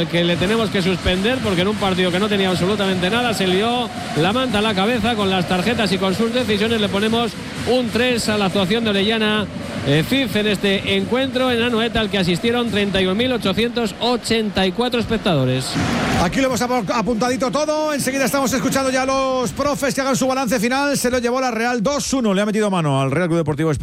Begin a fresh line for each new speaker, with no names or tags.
al que le tenemos que suspender, porque en un partido que no tenía absolutamente nada se lió la manta a la cabeza con las tarjetas y con sus decisiones. Le ponemos un 3 a la actuación de Orellana Cif en este encuentro en Anoeta, al que asistieron 31.884 espectadores.
Aquí lo hemos apuntadito todo. Enseguida estamos escuchando ya a los profes que hagan su balance final. Se lo llevó la Real 2-1. Le ha metido mano al Real Club Deportivo Español.